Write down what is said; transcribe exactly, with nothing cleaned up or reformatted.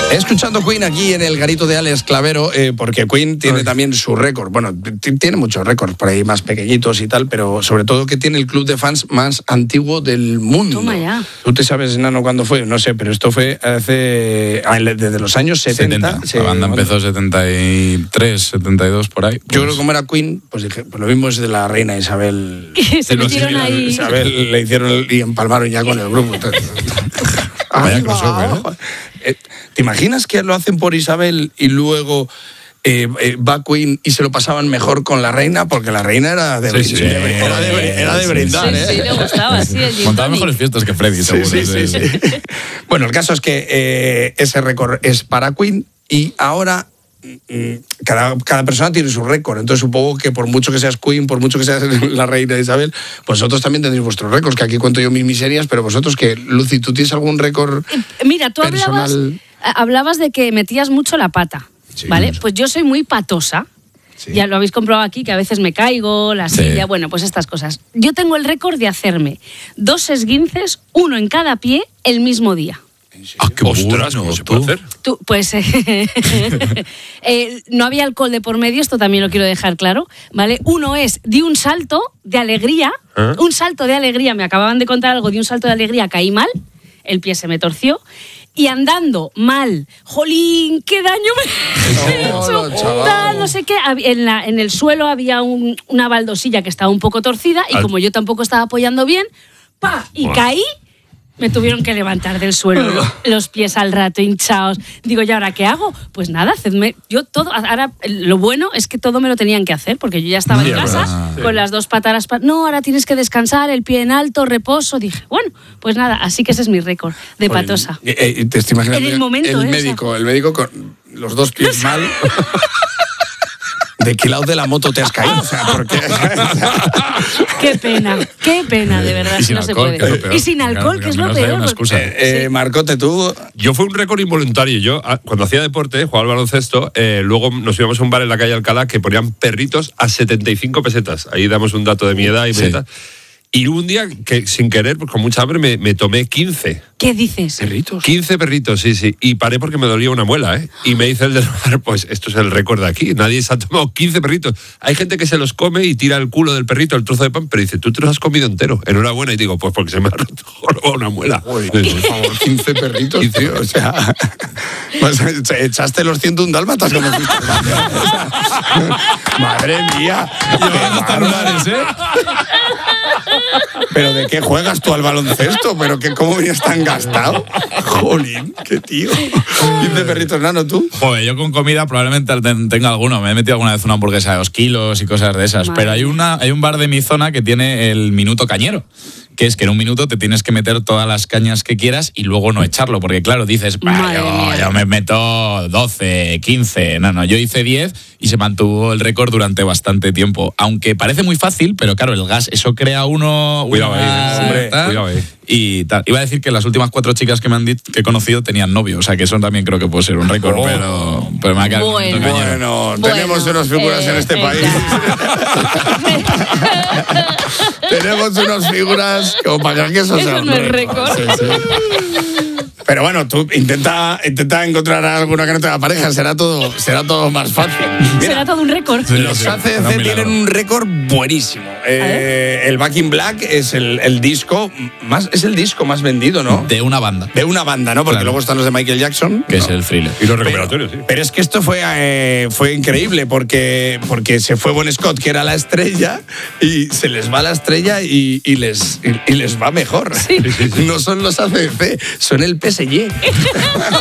Escuchando Queen aquí en el garito de Alex Clavero, eh, porque Queen tiene también su récord. Bueno, t- tiene muchos récords por ahí más pequeñitos y tal, pero sobre todo que tiene el club de fans más antiguo del mundo. Toma ya. ¿Tú te sabes, Nano, cuándo fue? No sé, pero esto fue hace desde los años setenta. setenta. Se, La banda empezó en setenta y tres, setenta y dos, por ahí. Pues. Yo creo que como era Queen, pues dije, pues lo mismo es de la reina Isabel. Se metieron ahí. Isabel le hicieron y empalmaron ya con el grupo. Vaya crossover, ¿eh? ¿Te imaginas que lo hacen por Isabel y luego eh, eh, va Queen y se lo pasaban mejor con la reina? Porque la reina era de, Sí, sí, de, de, era de, era de brindar, Sí, ¿eh? sí, le gustaba, sí, el gin Montaba tonic. mejores fiestas que Freddy, Sí, seguro. sí, sí, sí. Bueno, el caso es que eh, ese récord es para Queen y ahora mm, cada, cada persona tiene su récord. Entonces supongo que por mucho que seas Queen, por mucho que seas la reina Isabel, vosotros también tendréis vuestros récords, que aquí cuento yo mis miserias, pero vosotros, que Lucy, ¿tú tienes algún récord Mira, tú hablabas, personal? hablabas de que metías mucho la pata, Sí, ¿vale? mucho. Pues yo soy muy patosa. Sí. Ya lo habéis comprobado aquí, que a veces me caigo, la Sí. silla, bueno, pues estas cosas. Yo tengo el récord de hacerme dos esguinces, uno en cada pie, el mismo día. Ah, qué Ostras, ¿cómo se puede hacer? Tú, pues eh, eh, no había alcohol de por medio, esto también lo quiero dejar claro, ¿vale? Uno es de un salto de alegría, ¿Eh? un salto de alegría, me acababan de contar algo de un salto de alegría, caí mal, el pie se me torció, y andando mal, jolín, qué daño me he No, hecho, no, chaval. tal, no sé qué, Hab- en, la, en el suelo había un- una baldosilla que estaba un poco torcida, y Al- como yo tampoco estaba apoyando bien, ¡pa! Y Buah. caí. Me tuvieron que levantar del suelo, lo- los pies al rato hinchados. Digo, ¿y ahora qué hago? Pues nada, hacedme. Yo todo. Ahora, lo bueno es que todo me lo tenían que hacer, porque yo ya estaba en Sí, casa verdad, sí. con las dos patadas. pa- No, ahora tienes que descansar, el pie en alto, reposo. Dije, bueno, pues nada, así que ese es mi récord de Oye, patosa. eh, eh, te estoy imaginando En el momento, el ¿eh? médico, el médico con los dos pies mal. ¿De qué lado de la moto te has caído? O sea, porque... Qué pena, qué pena, de verdad, Y sin no se alcohol, puede. que es lo peor. Y sin alcohol, Claro, que es al lo menos hay peor. una porque- excusa. Eh, Marcote, tú... Yo fue un récord involuntario. Yo, ah, cuando hacía deporte, jugaba al baloncesto, eh, luego nos íbamos a un bar en la calle Alcalá que ponían perritos a setenta y cinco pesetas. Ahí damos un dato de mi edad y Sí. mi edad. Y un día que sin querer, pues, con mucha hambre, me, me tomé quince. ¿Qué dices? Perritos. quince perritos, sí, sí. Y paré porque me dolía una muela, ¿eh? Y me dice el del bar, pues esto es el récord de aquí. Nadie se ha tomado quince perritos. Hay gente que se los come y tira el culo del perrito, el trozo de pan, pero dice, tú te los has comido entero. Enhorabuena. Y digo, pues porque se me ha roto una muela. Uy, por favor, quince perritos, quince tío. O sea, pues, echaste los ciento un dálmatas cuando fuiste al baño. O sea, madre mía. Qué bárbaros, ¿eh? ¿Pero de qué juegas tú al baloncesto? ¿Pero que cómo vienes tan gastado? Jolín, qué tío. quince perritos, Nano, ¿tú? Joder, yo con comida probablemente ten- tenga alguno. Me he metido alguna vez una hamburguesa de dos kilos y cosas de esas. Madre Pero hay, una, hay un bar de mi zona que tiene el minuto cañero. Que es que en un minuto te tienes que meter todas las cañas que quieras y luego no echarlo. Porque claro, dices, "Bah, Madre yo, mía. yo me meto doce, quince. No, no, yo hice diez y se mantuvo el récord durante bastante tiempo. Aunque parece muy fácil, pero claro, el gas, eso crea uno... Cuidado ahí, una- hombre, tal, cuidado ahí. Y tal. Iba a decir que las últimas cuatro chicas que me han dicho que he conocido tenían novio. O sea, que eso también creo que puede ser un récord. Oh. pero, pero me ha quedado Bueno. el minuto cañero. Bueno, Bueno, tenemos unas figuras eh, en este eh, país. Tenemos unas figuras como para que eso, Eso sea un no es récord. Sí, sí. Pero bueno, tú intenta, intenta encontrar alguna que no tenga pareja, será todo, será todo más fácil. Mira, Será todo un récord. Sí, los sí, A C era un D C milagro. tienen un récord buenísimo. Eh, el Back in Black es el, el disco más, es el disco más vendido, ¿no? De una banda, De una banda, ¿no? Porque Claro. luego están los de Michael Jackson. que ¿no? es el thriller. Y los recuperatorios, sí. Pero es que esto fue, eh, fue increíble porque, porque se fue Bon Scott, que era la estrella, y se les va la estrella y, y les, y, y les va mejor. Sí. No son los A C D C, son el P S G.